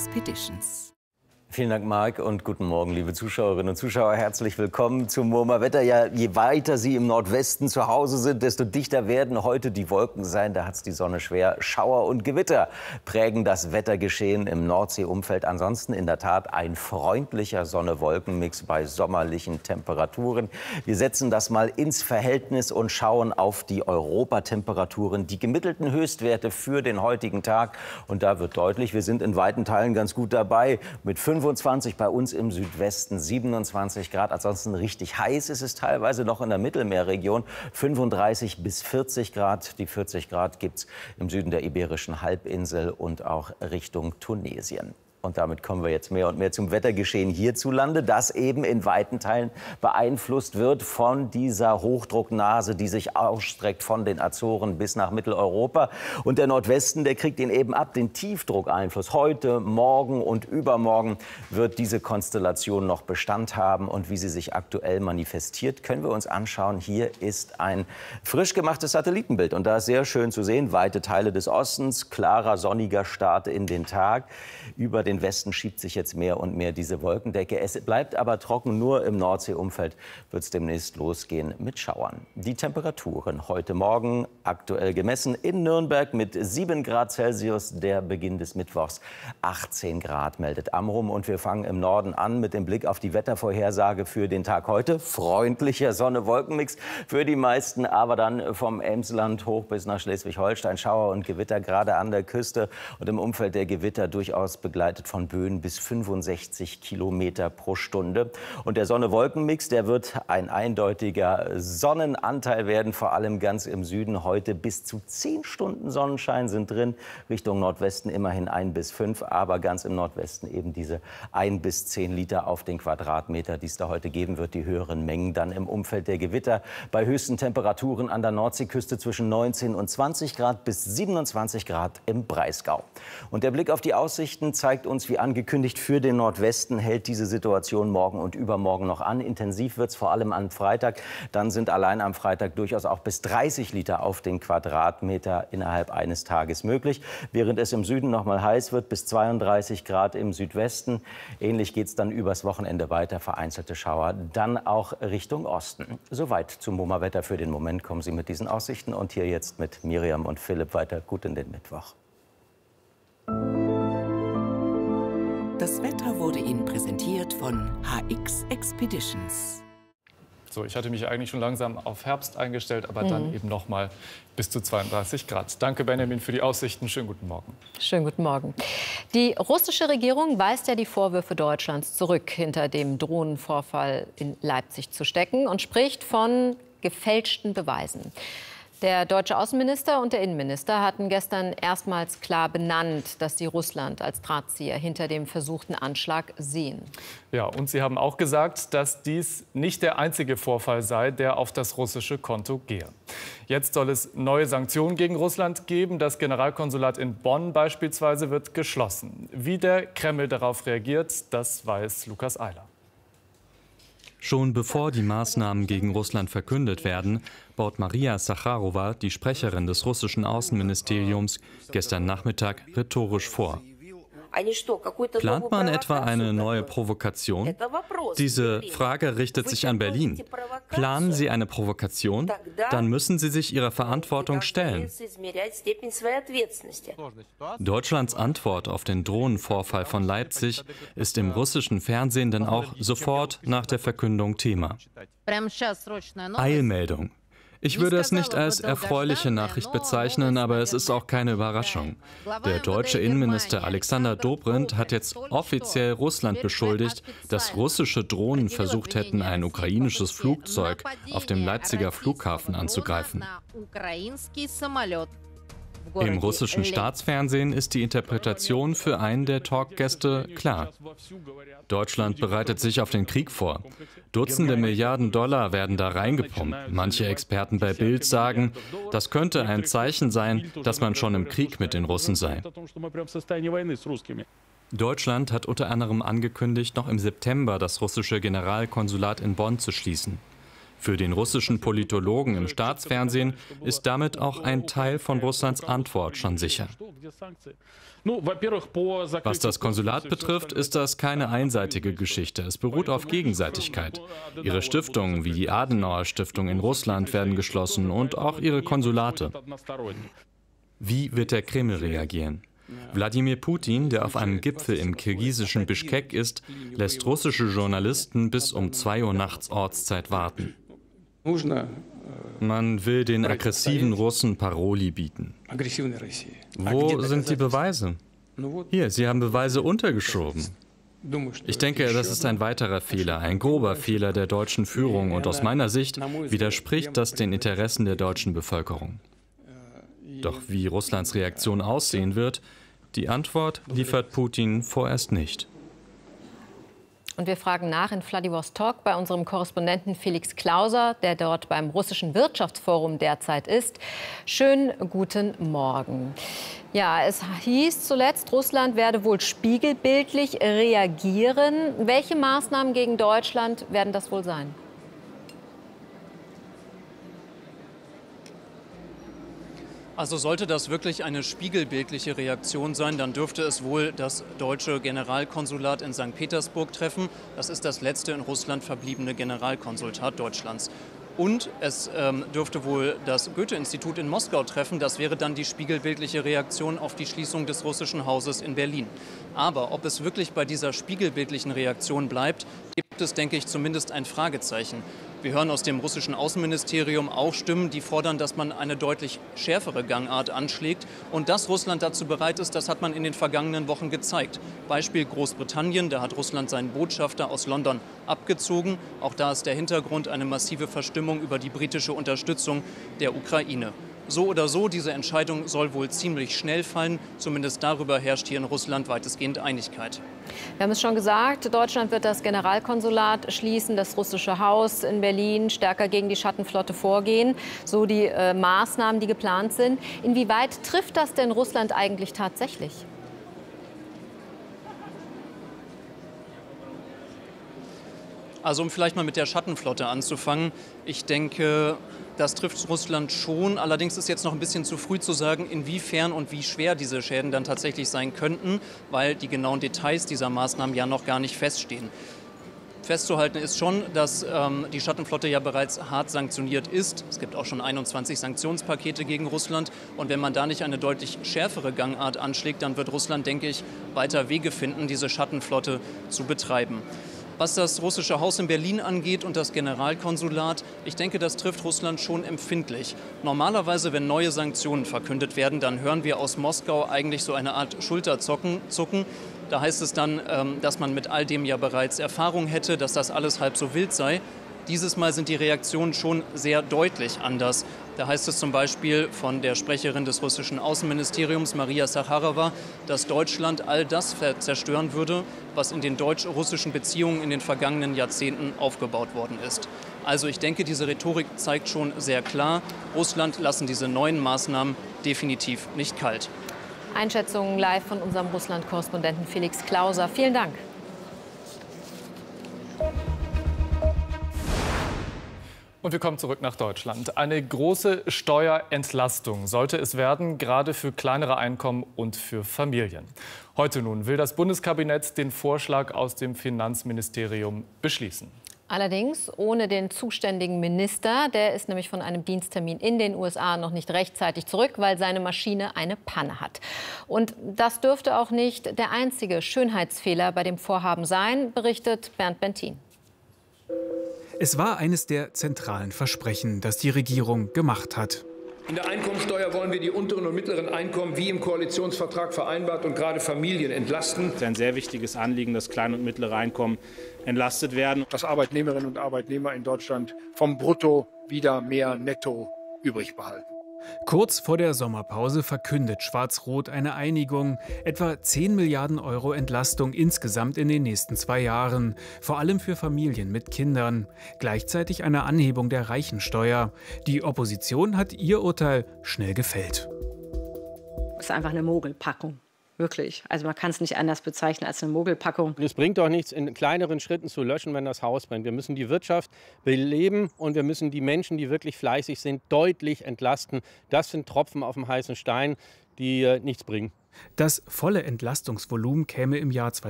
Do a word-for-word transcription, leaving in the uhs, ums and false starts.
Expeditions. Vielen Dank, Marc, und guten Morgen, liebe Zuschauerinnen und Zuschauer. Herzlich willkommen zum Murmer Wetter. Ja, je weiter Sie im Nordwesten zu Hause sind, desto dichter werden heute die Wolken sein. Da hat es die Sonne schwer. Schauer und Gewitter prägen das Wettergeschehen im Nordseeumfeld. Ansonsten in der Tat ein freundlicher Sonne-Wolken-Mix bei sommerlichen Temperaturen. Wir setzen das mal ins Verhältnis und schauen auf die Europatemperaturen, die gemittelten Höchstwerte für den heutigen Tag. Und da wird deutlich, wir sind in weiten Teilen ganz gut dabei mit fünfundzwanzig bei uns im Südwesten, siebenundzwanzig Grad. Ansonsten richtig heiß ist es teilweise noch in der Mittelmeerregion. fünfunddreißig bis vierzig Grad. Die vierzig Grad gibt es im Süden der Iberischen Halbinsel und auch Richtung Tunesien. Und damit kommen wir jetzt mehr und mehr zum Wettergeschehen hierzulande, das eben in weiten Teilen beeinflusst wird von dieser Hochdrucknase, die sich ausstreckt von den Azoren bis nach Mitteleuropa. Und der Nordwesten, der kriegt ihn eben ab, den Tiefdruckeinfluss. Heute, morgen und übermorgen wird diese Konstellation noch Bestand haben. Und wie sie sich aktuell manifestiert, können wir uns anschauen. Hier ist ein frisch gemachtes Satellitenbild. Und da ist sehr schön zu sehen, weite Teile des Ostens, klarer, sonniger Start in den Tag. Über den Westen schiebt sich jetzt mehr und mehr diese Wolkendecke. Es bleibt aber trocken. Nur im Nordseeumfeld wird es demnächst losgehen mit Schauern. Die Temperaturen heute Morgen aktuell gemessen in Nürnberg mit sieben Grad Celsius. Der Beginn des Mittwochs achtzehn Grad meldet Amrum. Und wir fangen im Norden an mit dem Blick auf die Wettervorhersage für den Tag heute. Freundlicher Sonne-Wolkenmix für die meisten, aber dann vom Emsland hoch bis nach Schleswig-Holstein. Schauer und Gewitter gerade an der Küste und im Umfeld der Gewitter durchaus begleitet von Böen bis fünfundsechzig Kilometer pro Stunde. Und der Sonne-Wolken-Mix, der wird ein eindeutiger Sonnenanteil werden, vor allem ganz im Süden. Heute bis zu zehn Stunden Sonnenschein sind drin, Richtung Nordwesten immerhin ein bis fünf, aber ganz im Nordwesten eben diese ein bis zehn Liter auf den Quadratmeter, die es da heute geben wird, die höheren Mengen dann im Umfeld der Gewitter. Bei höchsten Temperaturen an der Nordseeküste zwischen neunzehn und zwanzig Grad bis siebenundzwanzig Grad im Breisgau. Und der Blick auf die Aussichten zeigt uns, wie angekündigt, für den Nordwesten hält diese Situation morgen und übermorgen noch an. Intensiv wird es vor allem am Freitag. Dann sind allein am Freitag durchaus auch bis dreißig Liter auf den Quadratmeter innerhalb eines Tages möglich. Während es im Süden noch mal heiß wird, bis zweiunddreißig Grad im Südwesten. Ähnlich geht es dann übers Wochenende weiter. Vereinzelte Schauer dann auch Richtung Osten. Soweit zum Murmer-Wetter für den Moment. Kommen Sie mit diesen Aussichten. Und hier jetzt mit Miriam und Philipp weiter. Gut in den Mittwoch. Das Wetter wurde Ihnen präsentiert von H X Expeditions. So, ich hatte mich eigentlich schon langsam auf Herbst eingestellt, aber mhm. dann eben noch mal bis zu zweiunddreißig Grad. Danke, Benjamin, für die Aussichten. Schönen guten Morgen. Schönen guten Morgen. Die russische Regierung weist ja die Vorwürfe Deutschlands zurück, hinter dem Drohnenvorfall in Leipzig zu stecken und spricht von gefälschten Beweisen. Der deutsche Außenminister und der Innenminister hatten gestern erstmals klar benannt, dass sie Russland als Drahtzieher hinter dem versuchten Anschlag sehen. Ja, und sie haben auch gesagt, dass dies nicht der einzige Vorfall sei, der auf das russische Konto gehe. Jetzt soll es neue Sanktionen gegen Russland geben. Das Generalkonsulat in Bonn beispielsweise wird geschlossen. Wie der Kreml darauf reagiert, das weiß Lukas Eiler. Schon bevor die Maßnahmen gegen Russland verkündet werden, baut Maria Sacharowa, die Sprecherin des russischen Außenministeriums, gestern Nachmittag rhetorisch vor. Plant man etwa eine neue Provokation? Diese Frage richtet sich an Berlin. Planen Sie eine Provokation? Dann müssen Sie sich Ihrer Verantwortung stellen. Deutschlands Antwort auf den Drohnenvorfall von Leipzig ist im russischen Fernsehen dann auch sofort nach der Verkündung Thema. Eilmeldung. Ich würde es nicht als erfreuliche Nachricht bezeichnen, aber es ist auch keine Überraschung. Der deutsche Innenminister Alexander Dobrindt hat jetzt offiziell Russland beschuldigt, dass russische Drohnen versucht hätten, ein ukrainisches Flugzeug auf dem Leipziger Flughafen anzugreifen. Im russischen Staatsfernsehen ist die Interpretation für einen der Talkgäste klar. Deutschland bereitet sich auf den Krieg vor. Dutzende Milliarden Dollar werden da reingepumpt. Manche Experten bei Bild sagen, das könnte ein Zeichen sein, dass man schon im Krieg mit den Russen sei. Deutschland hat unter anderem angekündigt, noch im September das russische Generalkonsulat in Bonn zu schließen. Für den russischen Politologen im Staatsfernsehen ist damit auch ein Teil von Russlands Antwort schon sicher. Was das Konsulat betrifft, ist das keine einseitige Geschichte. Es beruht auf Gegenseitigkeit. Ihre Stiftungen wie die Adenauer-Stiftung in Russland werden geschlossen und auch ihre Konsulate. Wie wird der Kreml reagieren? Wladimir Putin, der auf einem Gipfel im kirgisischen Bischkek ist, lässt russische Journalisten bis um zwei Uhr nachts Ortszeit warten. Man will den aggressiven Russen Paroli bieten. Wo sind die Beweise? Hier, Sie haben Beweise untergeschoben. Ich denke, das ist ein weiterer Fehler, ein grober Fehler der deutschen Führung und aus meiner Sicht widerspricht das den Interessen der deutschen Bevölkerung. Doch wie Russlands Reaktion aussehen wird, die Antwort liefert Putin vorerst nicht. Und wir fragen nach in Wladiwostok bei unserem Korrespondenten Felix Klauser, der dort beim russischen Wirtschaftsforum derzeit ist. Schönen guten Morgen. Ja, es hieß zuletzt, Russland werde wohl spiegelbildlich reagieren. Welche Maßnahmen gegen Deutschland werden das wohl sein? Also sollte das wirklich eine spiegelbildliche Reaktion sein, dann dürfte es wohl das deutsche Generalkonsulat in Sankt Petersburg treffen. Das ist das letzte in Russland verbliebene Generalkonsulat Deutschlands. Und es ähm, dürfte wohl das Goethe-Institut in Moskau treffen. Das wäre dann die spiegelbildliche Reaktion auf die Schließung des russischen Hauses in Berlin. Aber ob es wirklich bei dieser spiegelbildlichen Reaktion bleibt, gibt es, denke ich, zumindest ein Fragezeichen. Wir hören aus dem russischen Außenministerium auch Stimmen, die fordern, dass man eine deutlich schärfere Gangart anschlägt. Und dass Russland dazu bereit ist, das hat man in den vergangenen Wochen gezeigt. Beispiel Großbritannien, da hat Russland seinen Botschafter aus London abgezogen. Auch da ist der Hintergrund eine massive Verstimmung über die britische Unterstützung der Ukraine. So oder so, diese Entscheidung soll wohl ziemlich schnell fallen. Zumindest darüber herrscht hier in Russland weitestgehend Einigkeit. Wir haben es schon gesagt, Deutschland wird das Generalkonsulat schließen, das russische Haus in Berlin stärker gegen die Schattenflotte vorgehen. So die äh, Maßnahmen, die geplant sind. Inwieweit trifft das denn Russland eigentlich tatsächlich? Also um vielleicht mal mit der Schattenflotte anzufangen. Ich denke, das trifft Russland schon. Allerdings ist jetzt noch ein bisschen zu früh zu sagen, inwiefern und wie schwer diese Schäden dann tatsächlich sein könnten, weil die genauen Details dieser Maßnahmen ja noch gar nicht feststehen. Festzuhalten ist schon, dass ähm, die Schattenflotte ja bereits hart sanktioniert ist. Es gibt auch schon einundzwanzig Sanktionspakete gegen Russland. Und wenn man da nicht eine deutlich schärfere Gangart anschlägt, dann wird Russland, denke ich, weiter Wege finden, diese Schattenflotte zu betreiben. Was das russische Haus in Berlin angeht und das Generalkonsulat, ich denke, das trifft Russland schon empfindlich. Normalerweise, wenn neue Sanktionen verkündet werden, dann hören wir aus Moskau eigentlich so eine Art Schulterzucken. Da heißt es dann, dass man mit all dem ja bereits Erfahrung hätte, dass das alles halb so wild sei. Dieses Mal sind die Reaktionen schon sehr deutlich anders. Da heißt es zum Beispiel von der Sprecherin des russischen Außenministeriums, Maria Sacharowa, dass Deutschland all das zerstören würde, was in den deutsch-russischen Beziehungen in den vergangenen Jahrzehnten aufgebaut worden ist. Also ich denke, diese Rhetorik zeigt schon sehr klar, Russland lassen diese neuen Maßnahmen definitiv nicht kalt. Einschätzungen live von unserem Russland-Korrespondenten Felix Klauser. Vielen Dank. Und wir kommen zurück nach Deutschland. Eine große Steuerentlastung sollte es werden, gerade für kleinere Einkommen und für Familien. Heute nun will das Bundeskabinett den Vorschlag aus dem Finanzministerium beschließen. Allerdings ohne den zuständigen Minister. Der ist nämlich von einem Diensttermin in den U S A noch nicht rechtzeitig zurück, weil seine Maschine eine Panne hat. Und das dürfte auch nicht der einzige Schönheitsfehler bei dem Vorhaben sein, berichtet Bernd Bentin. Es war eines der zentralen Versprechen, das die Regierung gemacht hat. In der Einkommensteuer wollen wir die unteren und mittleren Einkommen wie im Koalitionsvertrag vereinbart und gerade Familien entlasten. Es ist ein sehr wichtiges Anliegen, dass kleine und mittlere Einkommen entlastet werden. Dass Arbeitnehmerinnen und Arbeitnehmer in Deutschland vom Brutto wieder mehr Netto übrig behalten. Kurz vor der Sommerpause verkündet Schwarz-Rot eine Einigung. Etwa zehn Milliarden Euro Entlastung insgesamt in den nächsten zwei Jahren. Vor allem für Familien mit Kindern. Gleichzeitig eine Anhebung der Reichensteuer. Die Opposition hat ihr Urteil schnell gefällt. Das ist einfach eine Mogelpackung. Wirklich. Also man kann es nicht anders bezeichnen als eine Mogelpackung. Es bringt doch nichts, in kleineren Schritten zu löschen, wenn das Haus brennt. Wir müssen die Wirtschaft beleben und wir müssen die Menschen, die wirklich fleißig sind, deutlich entlasten. Das sind Tropfen auf dem heißen Stein, die äh, nichts bringen. Das volle Entlastungsvolumen käme im Jahr